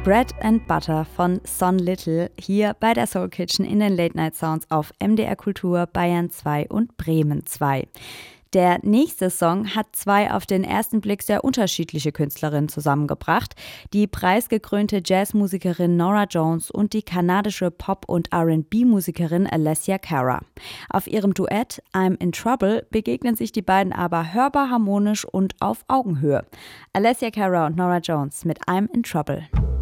Bread and Butter von Son Little hier bei der Soul Kitchen in den Late Night Sounds auf MDR Kultur, Bayern 2 und Bremen 2. Der nächste Song hat zwei auf den ersten Blick sehr unterschiedliche Künstlerinnen zusammengebracht. Die preisgekrönte Jazzmusikerin Norah Jones und die kanadische Pop- und R&B-Musikerin Alessia Cara. Auf ihrem Duett I'm in Trouble begegnen sich die beiden aber hörbar harmonisch und auf Augenhöhe. Alessia Cara und Norah Jones mit I'm in Trouble.